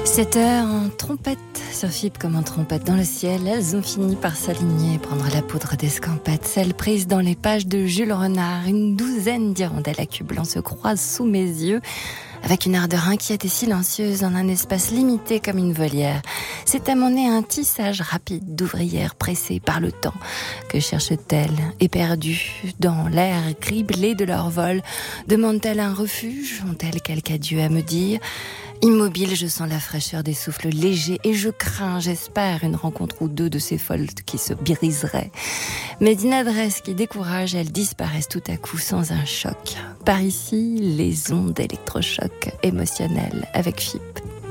7 heures en trompette sur FIP comme en trompette dans le ciel. Elles ont fini par s'aligner et prendre la poudre d'escampette. Celle prise dans les pages de Jules Renard. Une douzaine d'hirondelles à cul blanc se croisent sous mes yeux avec une ardeur inquiète et silencieuse en un espace limité comme une volière. C'est à mon nez un tissage rapide d'ouvrières pressées par le temps. Que cherchent-elles, éperdues dans l'air criblé de leur vol? Demandent-elles un refuge? Ont-elles quelque adieu à me dire? Immobile, je sens la fraîcheur des souffles légers et je crains, j'espère, une rencontre ou deux de ces folles qui se briseraient. Mais d'inadresse qui découragent, elles disparaissent tout à coup sans un choc. Par ici, les ondes d'électrochoc émotionnelles avec FIP.